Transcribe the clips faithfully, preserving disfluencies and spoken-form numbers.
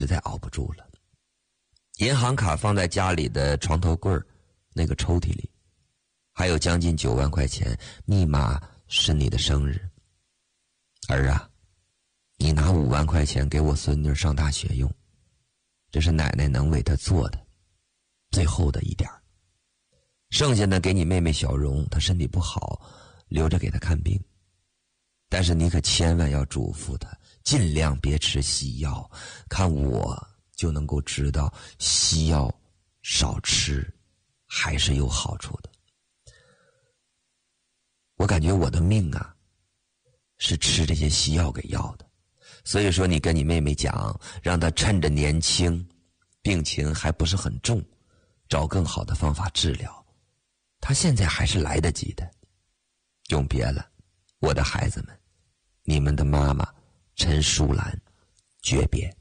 实在熬不住了。银行卡放在家里的床头柜那个抽屉里，还有将近九万块钱，密码是你的生日。儿啊，你拿五万块钱给我孙女上大学用，这是奶奶能为她做的最后的一点，剩下的给你妹妹小荣，她身体不好，留着给她看病。但是你可千万要嘱咐她，尽量别吃西药，看我就能够知道西药少吃还是有好处的。我感觉我的命啊是吃这些西药给要的，所以说你跟你妹妹讲，让她趁着年轻，病情还不是很重，找更好的方法治疗，她现在还是来得及的。永别了，我的孩子们，你们的妈妈陈淑兰，诀别。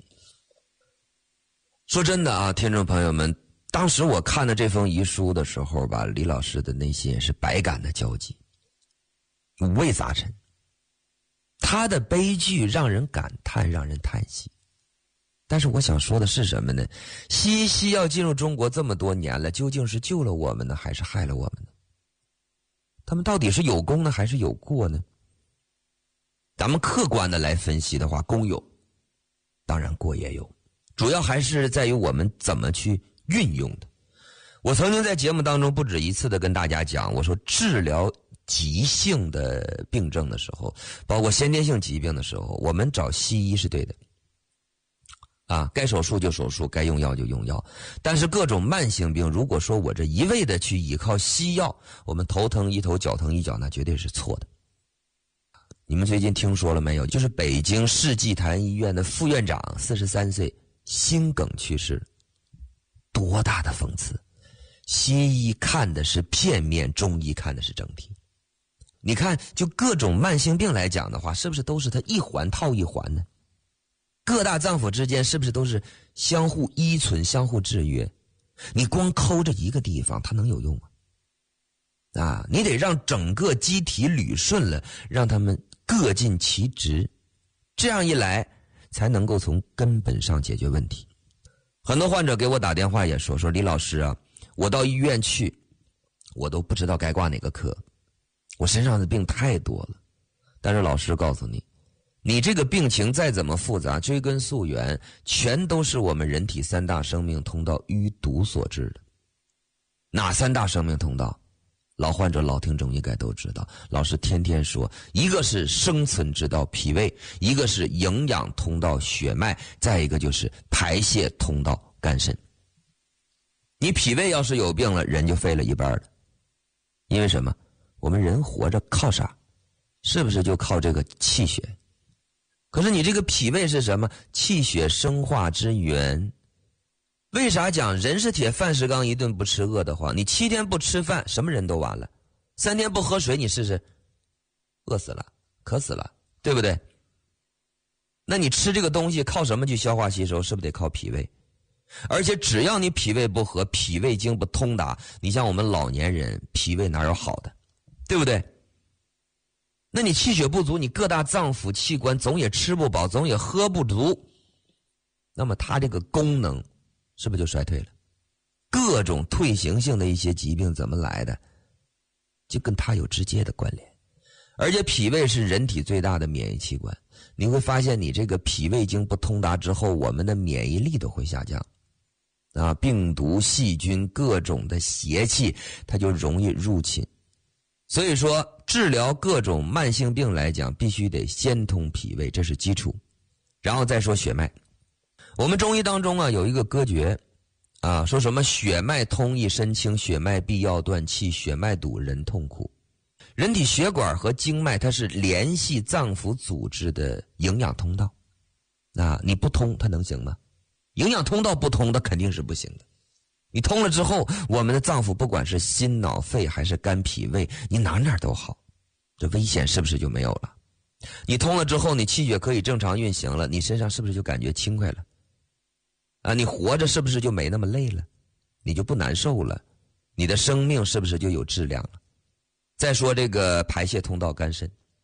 说真的啊，听众朋友们，当时我看到这封遗书的时候吧，李老师的内心也是百感的交集，五味杂陈。他的悲剧让人感叹，让人叹息。但是我想说的是什么呢？西医西药进入中国这么多年了，究竟是救了我们呢，还是害了我们呢？他们到底是有功呢，还是有过呢？咱们客观的来分析的话，功有，当然过也有，主要还是在于我们怎么去运用的。我曾经在节目当中不止一次的跟大家讲，我说治疗急性的病症的时候，包括先天性疾病的时候，我们找西医是对的啊，该手术就手术，该用药就用药。但是各种慢性病，如果说我这一味的去依靠西药，我们头疼一头脚疼一脚，那绝对是错的。你们最近听说了没有？就是北京世纪坛医院的副院长四十三岁心梗去世，多大的讽刺！西医看的是片面，中医看的是整体。你看，就各种慢性病来讲的话，是不是都是它一环套一环呢？各大脏腑之间是不是都是相互依存、相互制约？你光抠着一个地方，它能有用吗？啊，你得让整个机体捋顺了，让他们各尽其职，这样一来才能够从根本上解决问题。很多患者给我打电话也说说李老师啊，我到医院去，我都不知道该挂哪个科，我身上的病太多了。但是老师告诉你，你这个病情再怎么复杂，追根溯源，全都是我们人体三大生命通道淤堵所致的。哪三大生命通道？老患者老听众应该都知道，老师天天说，一个是生存之道脾胃，一个是营养通道血脉，再一个就是排泄通道肝肾。你脾胃要是有病了，人就废了一半了。因为什么？我们人活着靠啥？是不是就靠这个气血？可是你这个脾胃是什么？气血生化之源。为啥讲人是铁饭是钢，一顿不吃饿得慌？你七天不吃饭，什么人都完了。三天不喝水，你试试，饿死了，渴死了，对不对？那你吃这个东西靠什么去消化吸收？是不是得靠脾胃？而且只要你脾胃不和，脾胃经不通达，你像我们老年人脾胃哪有好的，对不对？那你气血不足，你各大脏腑器官总也吃不饱，总也喝不足，那么它这个功能是不是就衰退了？各种退行性的一些疾病怎么来的？就跟它有直接的关联。而且脾胃是人体最大的免疫器官，你会发现你这个脾胃经不通达之后，我们的免疫力都会下降啊，病毒细菌各种的邪气它就容易入侵。所以说治疗各种慢性病来讲，必须得先通脾胃，这是基础，然后再说血脉。我们中医当中啊有一个歌诀啊，说什么血脉通益身轻，血脉必要断气，血脉堵人痛苦。人体血管和经脉它是联系脏腑组织的营养通道，那你不通它能行吗？营养通道不通它肯定是不行的。你通了之后，我们的脏腑不管是心脑肺还是肝脾胃，你哪哪都好，这危险是不是就没有了？你通了之后，你气血可以正常运行了，你身上是不是就感觉轻快了啊？你活着是不是就没那么累了？你就不难受了？你的生命是不是就有质量了？再说这个排泄通道肝肾，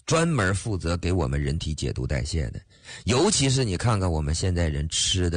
专门负责给我们人体解毒代谢的。尤其是你看看我们现在人吃的